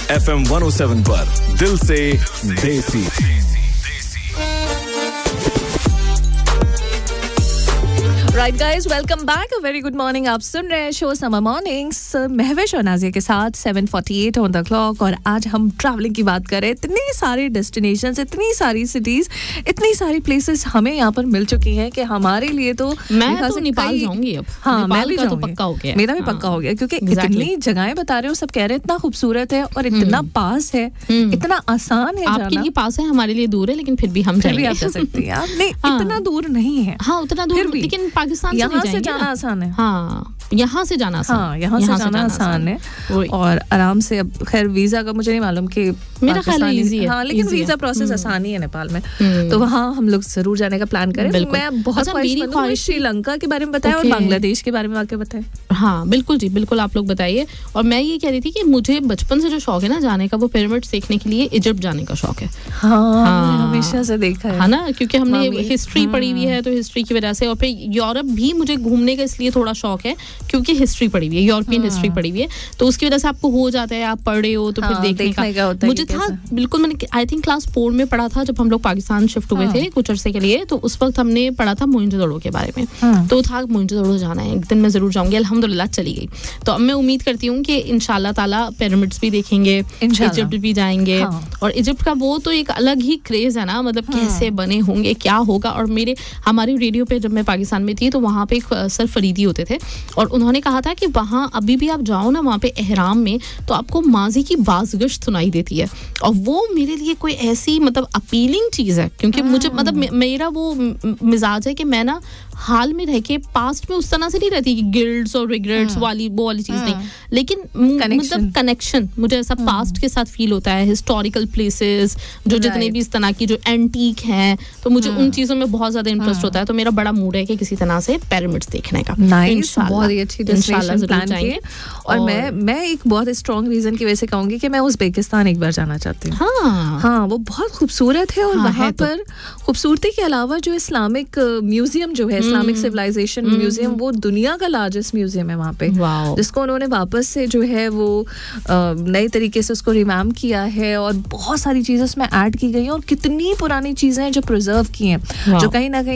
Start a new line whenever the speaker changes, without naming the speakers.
FM 107 पर दिल से देसी।
Right guys, welcome back, a very good morning. आप सुन रहे हैं शो समर मॉर्निंग्स महविश और नाजिया के साथ 7:48 ऑन द क्लॉक। और आज हम ट्रैवलिंग की बात कर रहे हैं। इतनी सारी डेस्टिनेशंस, इतनी सारी सिटीज, इतनी सारी प्लेसेस हमें यहाँ पर मिल चुकी हैं कि हमारे लिए तो
मैं तो नेपाल जाऊंगी अब।
हाँ, मैं भी
तो पक्का हो गया,
मेरा भी पक्का हो गया, क्योंकि इतनी जगहें बता रहे हो, सब कह रहे हैं इतना खूबसूरत है और इतना पास है, इतना आसान है जाना।
आपके लिए पास है, हमारे लिए दूर है, लेकिन फिर भी हम जाएंगे।
आप जा सकती हैं। नहीं, इतना दूर नहीं है।
हाँ, उतना दूर, लेकिन पाकिस्तान
यहाँ से जाना आसान है।
हाँ, यहाँ से जाना आसान।
हाँ, यहाँ से जाना आसान है और आराम से। अब खैर वीजा का मुझे नहीं मालूम कि
मेरा ख्याल है इजी है।
हाँ, लेकिन वीजा प्रोसेस आसान ही है नेपाल में, तो वहाँ हम लोग जरूर जाने का प्लान करें। मैं बहुत श्रीलंका के बारे में बताया और बांग्लादेश के बारे में आके बताएं।
हाँ बिल्कुल जी, बिल्कुल आप लोग बताइए। और मैं ये कह रही थी कि मुझे बचपन से जो शौक है ना जाने का, वो पिरामिड्स देखने के लिए इजिप्ट जाने का शौक है।
हाँ, हमेशा से देखा है
ना, क्योंकि हमने हिस्ट्री पढ़ी हुई है, तो हिस्ट्री की वजह से। और फिर यूरोप भी मुझे घूमने का इसलिए थोड़ा शौक है क्योंकि हिस्ट्री पढ़ी हुई है, यूरोपियन हिस्ट्री पढ़ी हुई है, तो उसकी वजह से आपको हो जाता है, आप पढ़ रहे हो तो फिर देखने का होता है। मुझे था बिल्कुल, मैंने आई थिंक क्लास 4 में पढ़ा था जब हम लोग पाकिस्तान शिफ्ट हुए थे कुछ अरसे के लिए, तो उस वक्त हमने पढ़ा था मोइंजोदड़ो के बारे में। तो था मोइंजोदड़ो जाना है, एक दिन मैं जरूर जाऊंगी। अल्हम्दुलिल्लाह चली गई। तो अब मैं उम्मीद करती हूँ कि इंशाल्लाह ताला पिरामिड्स भी देखेंगे, इजिप्ट भी जाएंगे। और इजिप्ट का वो तो एक अलग ही क्रेज है ना, मतलब कैसे बने होंगे, क्या होगा। और हमारी रेडियो पे जब मैं पाकिस्तान में थी तो वहाँ पे एक सर फरीदी होते थे और उन्होंने कहा था कि वहाँ अभी भी आप जाओ ना, वहाँ पे एहराम में, तो आपको माजी की बाज़गश्त सुनाई देती है। और वो मेरे लिए कोई ऐसी मतलब अपीलिंग चीज़ है, क्योंकि मुझे मतलब मेरा वो मिजाज है कि मैं ना हाल में रह के पास्ट में उस तरह से नहीं रहती कि गिल्ड्स और रिग्रेट्स वाली चीज नहीं, लेकिन मतलब कनेक्शन मुझे ऐसा पास्ट के साथ फील होता है। हिस्टोरिकल प्लेसेस जो जितने भी इस तरह की जो एंटीक हैं, तो मुझे उन चीजों में बहुत ज्यादा इंटरेस्ट होता है। तो मेरा बड़ा मूड है कि किसी तरह से पिरामिड्स देखने का।
नाइस, बहुत ही अच्छी डेस्टिनेशन प्लान की। और मैं एक बहुत स्ट्रॉन्ग रीजन की वजह से कहूंगी कि मैं उज़्बेकिस्तान एक बार जाना चाहती हूँ। हाँ, वो बहुत खूबसूरत है। और वहाँ पर खूबसूरती के अलावा जो इस्लामिक म्यूजियम जो है, इस्लामिक सिविलाइजेशन म्यूजियम, वो दुनिया का लार्जेस्ट म्यूजियम है वहाँ पे, जिसको उन्होंने वापस से जो है वो नए तरीके से उसको रिवैम्प किया है और बहुत सारी चीजें उसमें ऐड की गई हैं। और कितनी पुरानी चीजें हैं जो प्रिजर्व की हैं, जो कहीं ना कहीं